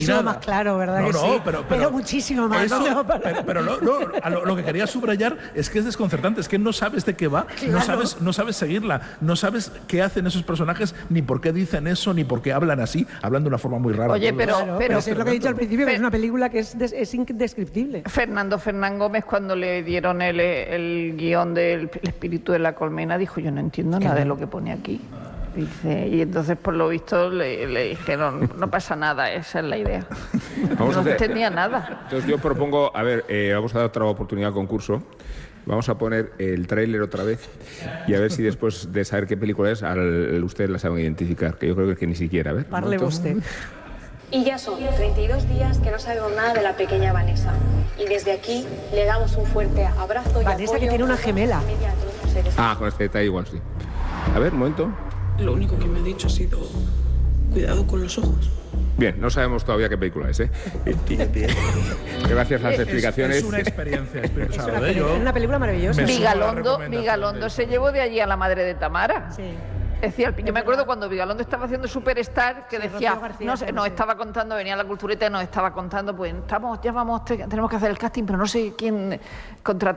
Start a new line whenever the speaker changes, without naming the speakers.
Muchísimo más claro, ¿verdad? Que sí? Pero muchísimo más.
Eso, pero lo que quería subrayar es que es desconcertante, es que no sabes de qué va,
Claro.
no sabes seguirla, no sabes qué hacen esos personajes, ni por qué dicen eso, ni por qué hablan así, hablan de una forma muy rara.
Oye,
Claro, pero es lo que he dicho al principio, que es una película que es indescriptible.
Fernán Gómez, cuando le dieron el guión del El espíritu de la colmena, dijo: yo no entiendo nada de lo que pone aquí. Dice, y entonces, por lo visto, le dijeron: no pasa nada, esa es la idea.
Vamos a
No
hacer-
entendía nada.
Entonces yo propongo, a ver, vamos a dar otra oportunidad al concurso. Vamos a poner el tráiler otra vez y a ver si después de saber qué película es, ustedes la saben identificar, que yo creo que ni siquiera. A ver.
Parle usted.
Y ya son 32 días que no sabemos nada de la pequeña Vanessa. Y desde aquí le damos un fuerte abrazo y
Vanessa,
apoyo
que tiene una
a toda
gemela.
la familia, a todos los seres
Ah, con este detalle igual sí. A ver, un momento.
Lo único que me ha dicho ha sido: cuidado con los ojos.
Bien, no sabemos todavía qué película es, ¿eh? Gracias a las explicaciones.
Es una experiencia, Espíritu
Es
Santo,
una,
yo-
una película maravillosa.
Me sumo a la
Vigalondo
recomendación
se llevó de allí a la madre de Tamara.
Sí.
Decía, yo me acuerdo cuando Vigalondo estaba haciendo Superstar, que
Sí,
decía,
Rocío García,
nos
sí.
estaba contando, venía a la cultureta y nos estaba contando, pues tenemos que hacer el casting, pero no sé quién contratar.